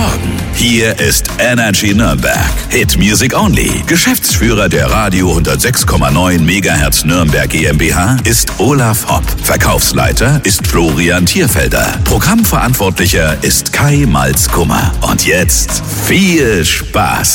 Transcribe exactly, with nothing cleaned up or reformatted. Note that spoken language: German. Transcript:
Morgen. Hier ist Energy Nürnberg. Hit Music Only. Geschäftsführer der Radio hundertsechs Komma neun Megahertz Nürnberg GmbH ist Olaf Hopp. Verkaufsleiter ist Florian Thierfelder. Programmverantwortlicher ist Kai Malzkummer. Und jetzt viel Spaß.